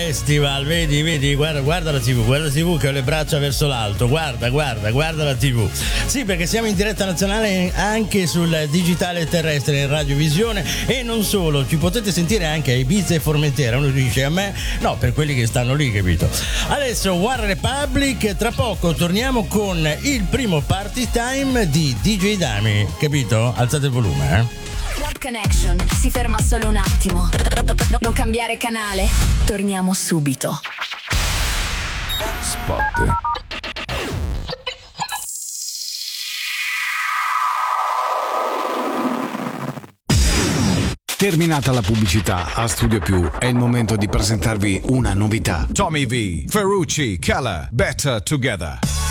Festival, vedi, guarda la TV che ho le braccia verso l'alto, guarda la TV. Sì, perché siamo in diretta nazionale anche sul digitale terrestre in radiovisione e non solo, ci potete sentire anche a Ibiza e Formentera. Uno dice, a me no, per quelli che stanno lì, capito? Adesso One Republic, tra poco torniamo con il primo party time di DJ Dami, capito? Alzate il volume, Club Connection si ferma solo un attimo. Non cambiare canale. Torniamo subito. Spot. Terminata la pubblicità, a Studio Più è il momento di presentarvi una novità. Tommy V, Ferrucci, Keller, Better Together.